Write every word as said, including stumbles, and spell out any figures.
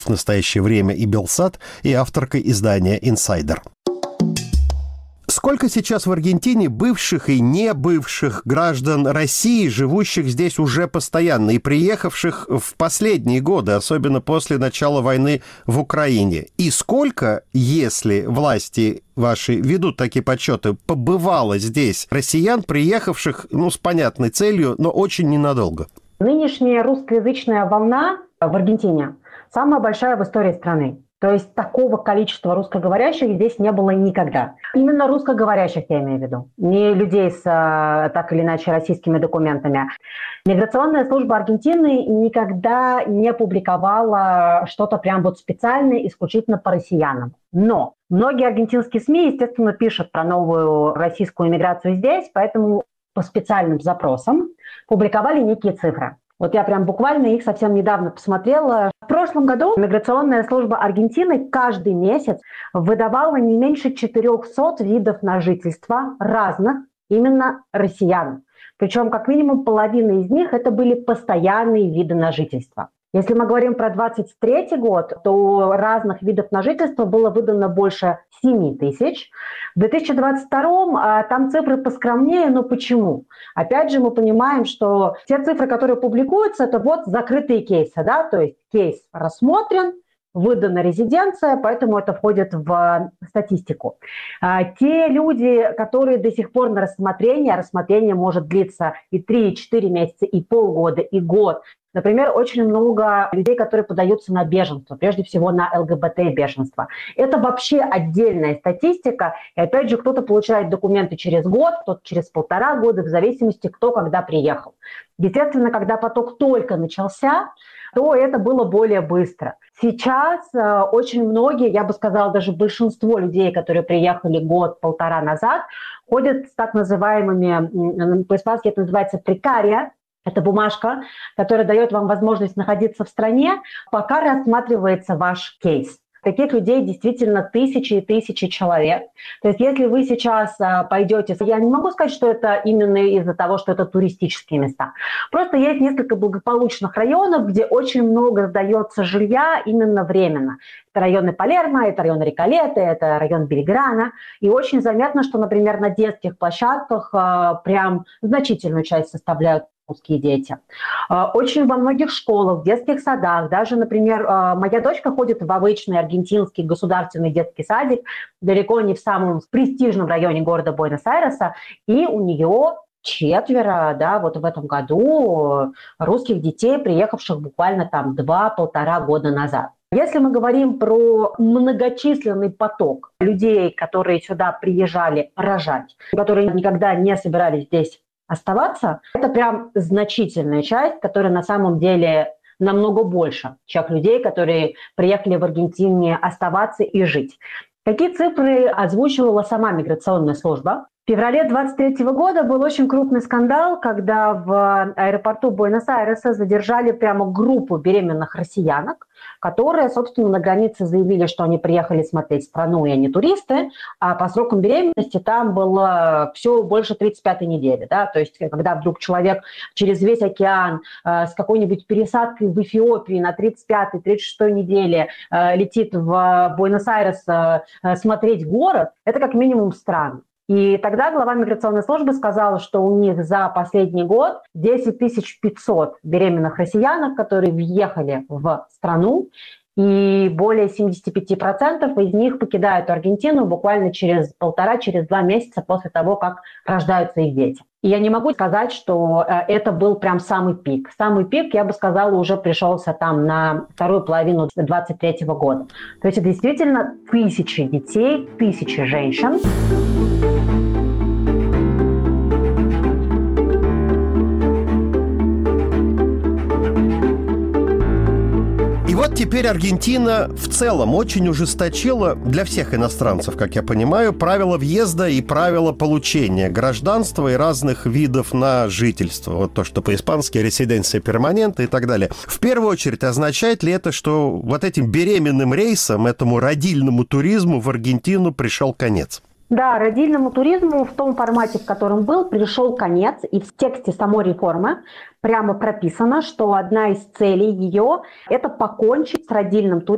в настоящее время и Белсат, и авторкой издания «Инсайдер». Сколько сейчас в Аргентине бывших и не бывших граждан России, живущих здесь уже постоянно и приехавших в последние годы, особенно после начала войны в Украине? И сколько, если власти ваши ведут такие подсчеты, побывало здесь россиян, приехавших, ну, с понятной целью, но очень ненадолго? Нынешняя русскоязычная волна в Аргентине самая большая в истории страны. То есть такого количества русскоговорящих здесь не было никогда. Именно русскоговорящих я имею в виду, не людей с так или иначе российскими документами. Миграционная служба Аргентины никогда не публиковала что-то прям вот специальное исключительно по россиянам. Но многие аргентинские СМИ, естественно, пишут про новую российскую иммиграцию здесь, поэтому по специальным запросам публиковали некие цифры. Вот я прям буквально их совсем недавно посмотрела. В прошлом году миграционная служба Аргентины каждый месяц выдавала не меньше четырехсот видов на жительство разных, именно россиян. Причем как минимум половина из них это были постоянные виды на жительство. Если мы говорим про двадцать третий год, то разных видов на жительство было выдано больше семи тысяч. В две тысячи двадцать втором там цифры поскромнее, но почему? Опять же, мы понимаем, что те цифры, которые публикуются, это вот закрытые кейсы, да, то есть кейс рассмотрен, выдана резиденция, поэтому это входит в статистику. Те люди, которые до сих пор на рассмотрении, а рассмотрение может длиться и три, и четыре месяца, и полгода, и год. Например, очень много людей, которые подаются на беженство, прежде всего на ЛГБТ-беженство. Это вообще отдельная статистика. И опять же, кто-то получает документы через год, кто-то через полтора года, в зависимости, кто когда приехал. Естественно, когда поток только начался, то это было более быстро. Сейчас э, очень многие, я бы сказала, даже большинство людей, которые приехали год-полтора назад, ходят с так называемыми, по-испански это называется прекария. Это бумажка, которая дает вам возможность находиться в стране, пока рассматривается ваш кейс. Таких людей действительно тысячи и тысячи человек. То есть если вы сейчас а, пойдете... Я не могу сказать, что это именно из-за того, что это туристические места. Просто есть несколько благополучных районов, где очень много сдается жилья именно временно. Это районы Палермо, это район Реколеты, это район Белиграна. И очень заметно, что, например, на детских площадках а, прям значительную часть составляют русские дети. Очень во многих школах, в детских садах, даже, например, моя дочка ходит в обычный аргентинский государственный детский садик, далеко не в самом престижном районе города Буэнос-Айреса, и у нее четверо, да, вот в этом году русских детей, приехавших буквально там два-полтора года назад. Если мы говорим про многочисленный поток людей, которые сюда приезжали рожать, которые никогда не собирались здесь оставаться, это прям значительная часть, которая на самом деле намного больше, чем людей, которые приехали в Аргентине оставаться и жить. Какие цифры озвучивала сама миграционная служба? В феврале двадцать третьего года был очень крупный скандал, когда в аэропорту Буэнос-Айреса задержали прямо группу беременных россиянок, которые, собственно, на границе заявили, что они приехали смотреть страну, и они туристы, а по срокам беременности там было все больше тридцать пятой недели. Да? То есть когда вдруг человек через весь океан э, с какой-нибудь пересадкой в Эфиопии на тридцать пятой тридцать шестой неделе э, летит в Буэнос-Айрес э, смотреть город, это как минимум странно. И тогда глава миграционной службы сказала, что у них за последний год десять тысяч пятьсот беременных россиянок, которые въехали в страну, и более семьдесят пять процентов из них покидают Аргентину буквально через полтора, через два месяца после того, как рождаются их дети. И я не могу сказать, что это был прям самый пик. Самый пик, я бы сказала, уже пришелся там на вторую половину двадцать третьего года. То есть это действительно тысячи детей, тысячи женщин. И вот теперь Аргентина в целом очень ужесточила для всех иностранцев, как я понимаю, правила въезда и правила получения гражданства и разных видов на жительство. Вот то, что по-испански резиденция перманента и так далее. В первую очередь, означает ли это, что вот этим беременным рейсам, этому родильному туризму в Аргентину пришел конец? Да, родильному туризму в том формате, в котором был, пришел конец. И в тексте самой реформы прямо прописано, что одна из целей ее – это покончить с родильным туризмом